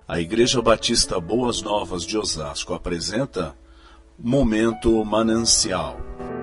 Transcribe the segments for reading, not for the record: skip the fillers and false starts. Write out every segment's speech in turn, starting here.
A Igreja Batista Boas Novas de Osasco apresenta Momento Manancial.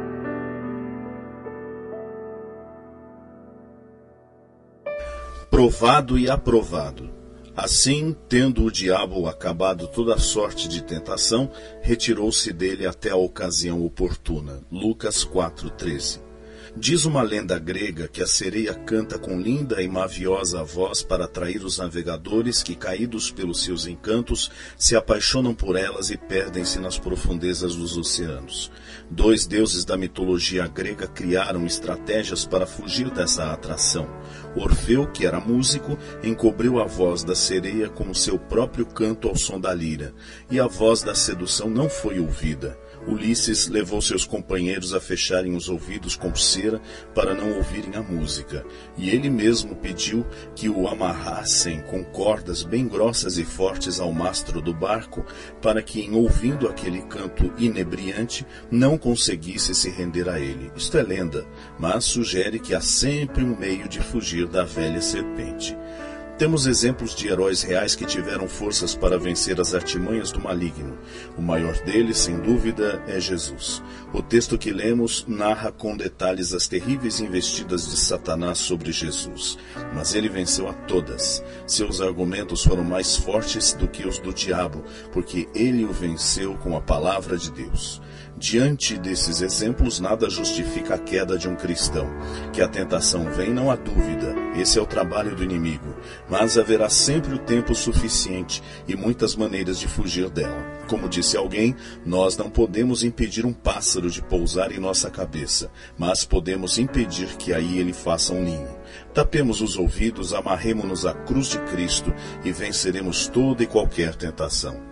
Provado e aprovado. Assim, tendo o diabo acabado toda a sorte de tentação, retirou-se dele até a ocasião oportuna. Lucas 4:13. Diz uma lenda grega que a sereia canta com linda e maviosa voz para atrair os navegadores que, caídos pelos seus encantos, se apaixonam por elas e perdem-se nas profundezas dos oceanos. Dois deuses da mitologia grega criaram estratégias para fugir dessa atração. Orfeu, que era músico, encobriu a voz da sereia com o seu próprio canto ao som da lira, e a voz da sedução não foi ouvida. Ulisses levou seus companheiros a fecharem os ouvidos com cera para não ouvirem a música, e ele mesmo pediu que o amarrassem com cordas bem grossas e fortes ao mastro do barco, para que, em ouvindo aquele canto inebriante, não conseguisse se render a ele. Isto é lenda, mas sugere que há sempre um meio de fugir da velha serpente. Temos exemplos de heróis reais que tiveram forças para vencer as artimanhas do maligno. O maior deles, sem dúvida, é Jesus. O texto que lemos narra com detalhes as terríveis investidas de Satanás sobre Jesus. Mas ele venceu a todas. Seus argumentos foram mais fortes do que os do diabo, porque ele o venceu com a palavra de Deus. Diante desses exemplos, nada justifica a queda de um cristão. Que a tentação vem, não há dúvida. Esse é o trabalho do inimigo. Mas haverá sempre o tempo suficiente e muitas maneiras de fugir dela. Como disse alguém, nós não podemos impedir um pássaro de pousar em nossa cabeça, mas podemos impedir que aí ele faça um ninho. Tapemos os ouvidos, amarremo-nos à cruz de Cristo e venceremos toda e qualquer tentação.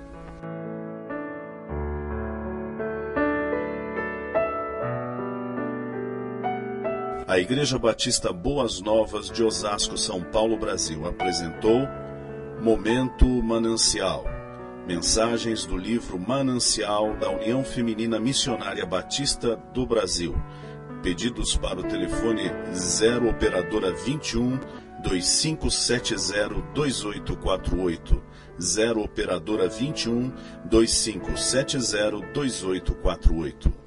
A Igreja Batista Boas Novas de Osasco, São Paulo, Brasil, apresentou Momento Manancial. Mensagens do livro Manancial da União Feminina Missionária Batista do Brasil. Pedidos para o telefone 0 operadora 21 2570 2848. 0 operadora 21 2570 2848.